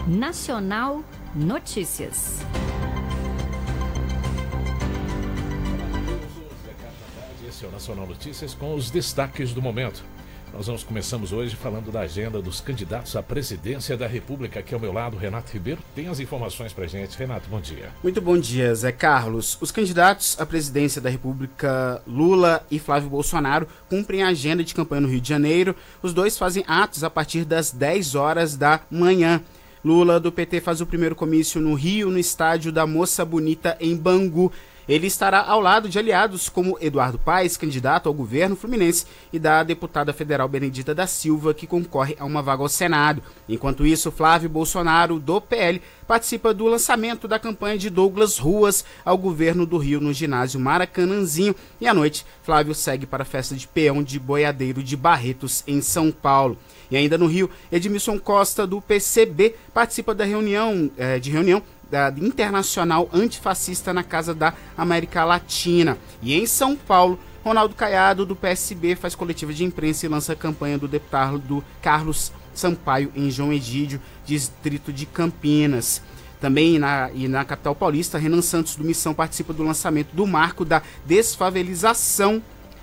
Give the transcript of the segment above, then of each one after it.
Nacional Notícias. Esse é o Nacional Notícias com os destaques do momento. Começamos hoje falando da agenda dos candidatos à presidência da República. Aqui ao meu lado, Renato Ribeiro, tem as informações pra gente. Renato, bom dia. Muito bom dia, Zé Carlos. Os candidatos à presidência da República, Lula e Flávio Bolsonaro, cumprem a agenda de campanha no Rio de Janeiro. Os dois fazem atos a partir das 10 horas da manhã. Lula, do PT, faz o primeiro comício no Rio, no estádio da Moça Bonita, em Bangu. Ele estará ao lado de aliados como Eduardo Paes, candidato ao governo fluminense, e da deputada federal Benedita da Silva, que concorre a uma vaga ao Senado. Enquanto isso, Flávio Bolsonaro, do PL, participa do lançamento da campanha de Douglas Ruas ao governo do Rio no ginásio Maracanãzinho. E à noite, Flávio segue para a festa de peão de boiadeiro de Barretos, em São Paulo. E ainda no Rio, Edmilson Costa, do PCB, participa da reunião da Internacional Antifascista na Casa da América Latina. E em São Paulo, Ronaldo Caiado, do PSB, faz coletiva de imprensa e lança a campanha do deputado Carlos Sampaio em João Egídio, distrito de Campinas. Também na capital paulista, Renan Santos, do Missão, participa do lançamento do marco da desfavelização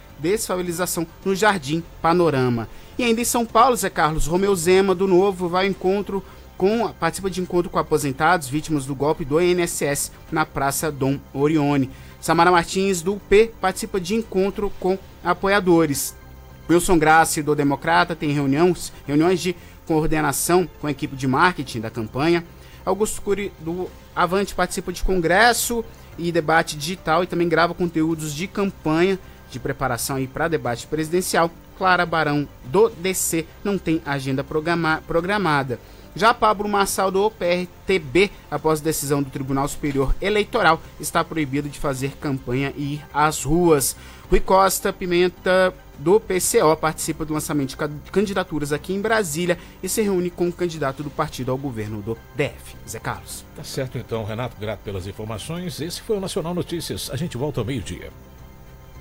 no Jardim Panorama. E ainda em São Paulo, Zé Carlos, Romeu Zema, do Novo, participa de encontro com aposentados, vítimas do golpe do INSS, na Praça Dom Orione. Samara Martins, do P, participa de encontro com apoiadores. Wilson Grassi, do Democrata, tem reuniões de coordenação com a equipe de marketing da campanha. Augusto Cury, do Avante, participa de congresso e debate digital e também grava conteúdos de campanha de preparação para debate presidencial. Clara Barão, do DC, não tem agenda programada. Já Pablo Marçal, do PRTB, após decisão do Tribunal Superior Eleitoral, está proibido de fazer campanha e ir às ruas. Rui Costa Pimenta, do PCO, participa do lançamento de candidaturas aqui em Brasília e se reúne com o candidato do partido ao governo do DF. Zé Carlos. Tá certo então, Renato, grato pelas informações. Esse foi o Nacional Notícias. A gente volta ao meio-dia.